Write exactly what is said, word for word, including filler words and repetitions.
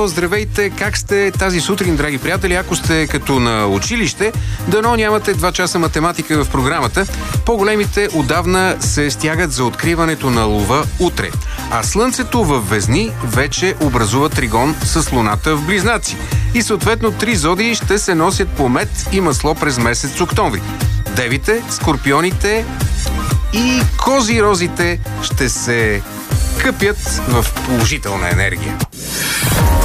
Здравейте, как сте тази сутрин, драги приятели? Ако сте като на училище, дано нямате два часа математика в програмата. По-големите отдавна се стягат за откриването на лова утре. А Слънцето във Везни вече образува тригон с Луната в Близнаци. И съответно три зодии ще се носят по мед и масло през месец октомври. Девите, скорпионите и козирозите ще се къпят в положителна енергия.